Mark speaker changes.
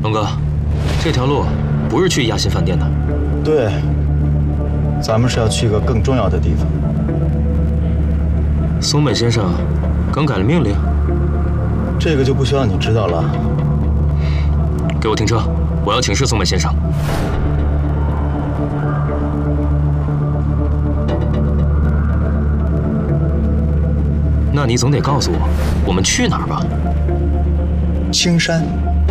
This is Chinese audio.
Speaker 1: 龙哥，这条路不是去亚新饭店的。
Speaker 2: 对，咱们是要去一个更重要的地方。
Speaker 1: 松本先生更改了命令，
Speaker 2: 这个就不需要你知道了。
Speaker 1: 给我停车，我要请示松本先生。那你总得告诉我，我们去哪儿吧？
Speaker 2: 青山。